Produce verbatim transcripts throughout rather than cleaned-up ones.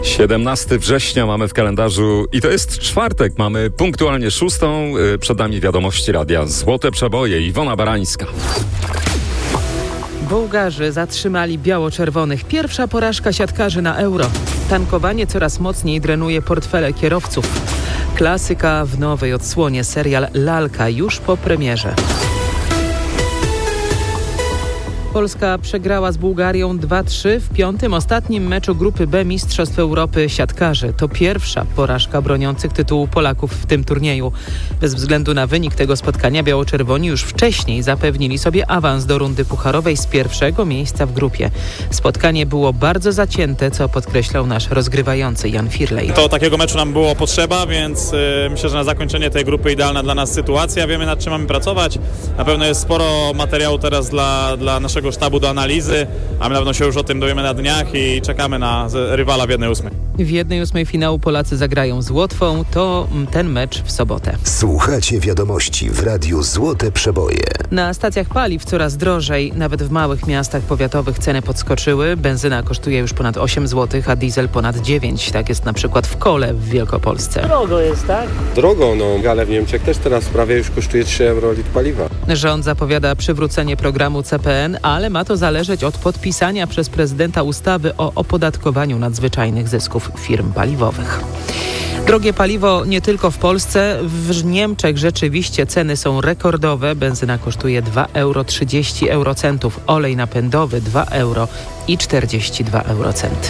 siedemnastego września mamy w kalendarzu i to jest czwartek. Mamy punktualnie szóstą. Przed nami wiadomości radia Złote Przeboje. Iwona Barańska. Bułgarzy zatrzymali biało-czerwonych. Pierwsza porażka siatkarzy na Euro. Tankowanie coraz mocniej drenuje portfele kierowców. Klasyka w nowej odsłonie. Serial Lalka już po premierze. Polska przegrała z Bułgarią dwa trzy w piątym, ostatnim meczu grupy B Mistrzostw Europy siatkarzy. To pierwsza porażka broniących tytułu Polaków w tym turnieju. Bez względu na wynik tego spotkania biało-czerwoni już wcześniej zapewnili sobie awans do rundy pucharowej z pierwszego miejsca w grupie. Spotkanie było bardzo zacięte, co podkreślał nasz rozgrywający Jan Firlej. To takiego meczu nam było potrzeba, więc yy, myślę, że na zakończenie tej grupy idealna dla nas sytuacja. Wiemy, nad czym mamy pracować. Na pewno jest sporo materiału teraz dla, dla naszego sztabu do analizy, a my na pewno się już o tym dowiemy na dniach i czekamy na rywala w jednej ósmej. W jednej ósmej finału Polacy zagrają z Łotwą. To ten mecz w sobotę. Słuchacie wiadomości w Radiu Złote Przeboje. Na stacjach paliw coraz drożej. Nawet w małych miastach powiatowych ceny podskoczyły. Benzyna kosztuje już ponad osiem złotych, a diesel ponad dziewięć. Tak jest na przykład w Kole w Wielkopolsce. Drogo jest, tak? Drogo, no, ale w Niemczech też teraz prawie już kosztuje trzy euro litr paliwa. Rząd zapowiada przywrócenie programu C P N, ale ma to zależeć od podpisania przez prezydenta ustawy o opodatkowaniu nadzwyczajnych zysków firm paliwowych. Drogie paliwo nie tylko w Polsce. W Niemczech rzeczywiście ceny są rekordowe. Benzyna kosztuje dwa euro trzydzieści eurocentów, olej napędowy dwa euro i czterdzieści dwa eurocenty.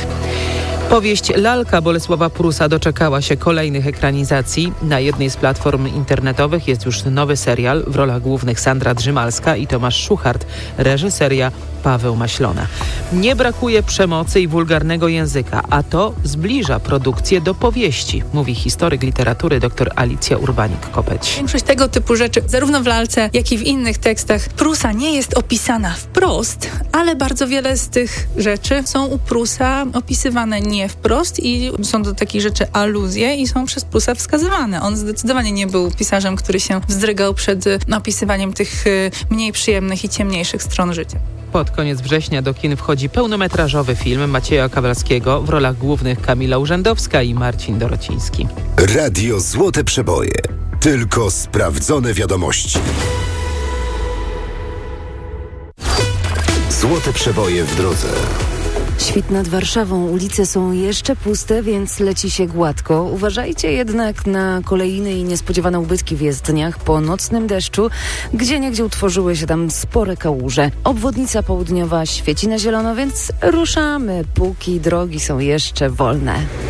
Powieść Lalka Bolesława Prusa doczekała się kolejnych ekranizacji. Na jednej z platform internetowych jest już nowy serial. W rolach głównych Sandra Drzymalska i Tomasz Szuchart. Reżyseria Paweł Maślona. Nie brakuje przemocy i wulgarnego języka, a to zbliża produkcję do powieści, mówi historyk literatury dr Alicja Urbanik-Kopeć. Większość tego typu rzeczy, zarówno w Lalce, jak i w innych tekstach Prusa nie jest opisana wprost, ale bardzo wiele z tych rzeczy są u Prusa opisywane nie wprost i są do takich rzeczy aluzje i są przez Prusa wskazywane. On zdecydowanie nie był pisarzem, który się wzdrygał przed opisywaniem tych mniej przyjemnych i ciemniejszych stron życia. Pod koniec września do kin wchodzi pełnometrażowy film Macieja Kawalskiego, w rolach głównych Kamila Urzędowska i Marcin Dorociński. Radio Złote Przeboje. Tylko sprawdzone wiadomości. Złote Przeboje w drodze. Świt nad Warszawą. Ulice są jeszcze puste, więc leci się gładko. Uważajcie jednak na kolejne i niespodziewane ubytki w jezdniach po nocnym deszczu, gdzieniegdzie utworzyły się tam spore kałuże. Obwodnica południowa świeci na zielono, więc ruszamy, póki drogi są jeszcze wolne.